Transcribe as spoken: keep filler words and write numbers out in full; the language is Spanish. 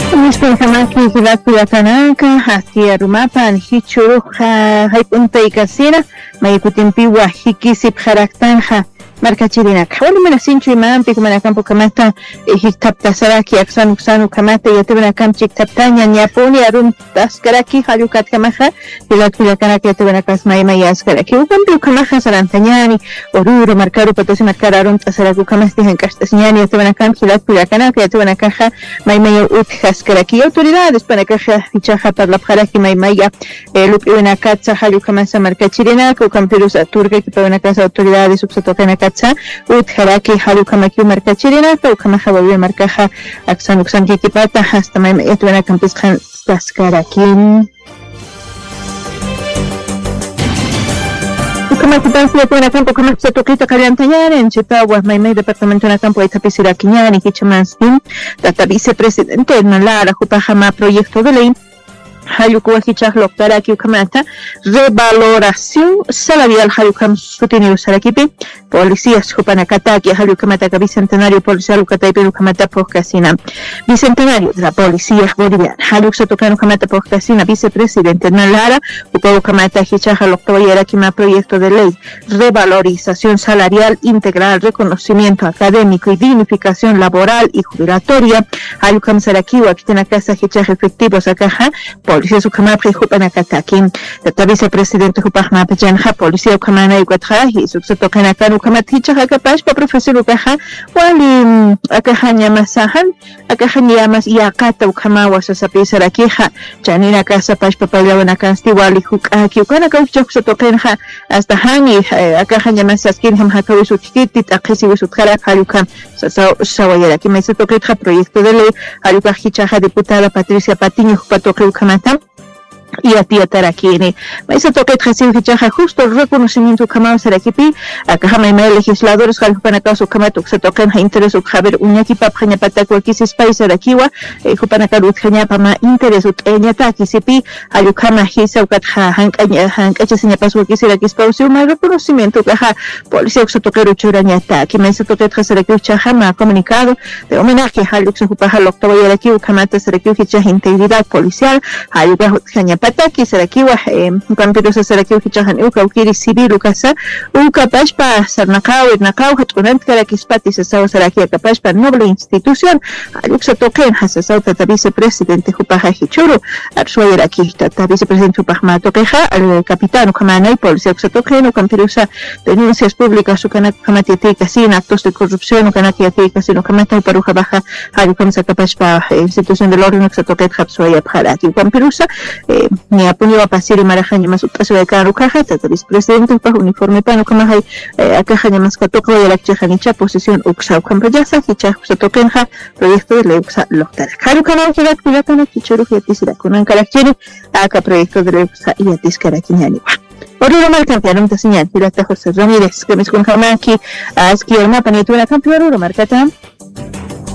Mispensamaki hilakuyatanaka hacia rumapan hichuruja haypunta ikasira maykutimpiwa hikisip jaraktanja markachirinaka wali mana sinchu imampi kumana kampo kamata hiktaptasaraki aksan uksanu kamata yatibana kamchik taptanya nyapuni arun taskaraki halukat kamaja hilakuyatanaka yatibana kasmai mayaskaraki ukampi ukamaja sarantanyani oruro markaru patosi markar arun tasaraku kamasti hankastasinyani yatibana kam hilakuyatanaka yatibana kaja maymaya utjaskaraki autoridades para kaja hichaja parlapjaraki maymaya lupiwana katsa halukamasa markachirinaka ukampirusa turga kipawana casa autoridades uksatokana utjaraki halukamaki markachirinaka ukamaja volvió marcaja aksan uksan kikipata hasta may etwana kampiskan taskarakin ukamaki pansi etwana kampo kamaki sa tokita kaliantanyani en Chipawah may departamento na kampo itapisirakinyani hichamanskin tata vicepresidente nalara jupajama proyecto de ley hayukuwa hichaj loktaraki ukamata revaloración salarial hayukam sutini usarakipi policías jupanakataki hayukamata ka bicentenario policial ukataipi ukamata poscasina bicentenario de la policía boliviana hayuk sotokano ukamata poscasina vicepresidente nalara upa ukamata hichaj loktabayaraki ma proyecto de ley revalorización salarial integral reconocimiento académico y dignificación laboral y jubilatoria hayukam sarakiwa kitena casa hichaj efectivos akaja policía sukamapri jupanakataki tata vicepresidente jupajma pejanja policía ukamana iguatjaji suksotokana kanu ukamaticha hakapash pa profesor ukaja wali akaja nyamasahan akaja nyamas yakata ukamawa sasapisa rakija janina casa pash papayawana kansti wali hukaki ukana kauchoksotokenja hasta hani akaja nyamasaskin ham hakawisu tikiti takisi wisutjara halukam sawayara que me se toque el proyecto de ley halukajicha diputada Patricia Patiño jupatoke ukamata y a ti atarakini me se toque el hichaja justo el reconocimiento kamao sarakipi acá me legisladores halupana su kamato se toquen interés ukhaber uñaki papjanya patakwa kisis país arakiwa jupanaka utkanya pama interés utenya takisipi halukama hisa ukatja hankanya hankacha seña paso kisira kispausi un reconocimiento caja policía se toque ruchuranya taki me se toque el sarakicha ma comunicado de homenaje haluk se jupaja loktawa yaraki ukamata sarakicha integridad policial haluka utkanya pataki sarakiwa kampirusa sarakiwa hichahan uka ukiri civil ukasa uka pashpa sarnakaw irnakaw hatkunant karakispati sasaw sarakia kapashpa noble institución aluksa token hasasaw tata vicepresidente jupaja hichuru arsuayaraki tata vicepresidente jupajma tokeja al capitán ukamana y policía uksa token ukampirusa denuncias públicas ukanak kamatiatika sin actos de corrupción ukanatiatika sin ukamata uparuja baja halukamsa kapashpa institución del orden uksa token hapsuaya bharaki ukampirusa ni apunyo a pasir y marajaña más upaso de cada caja tata vicepresidente para uniforme pano como hay acá ya más catoclo de la chajanicha posición uxa ukamprayasa hicha tokenja proyecto de ley uxa loktar haru kana que la culatana kichuru hiatisira con un caractere acá proyecto de ley uxa y atiscara kiñani Oruro mal campeón de señal pirata José Ramírez que me esconjama aquí a esquiar una panetura campeón Oruro marcata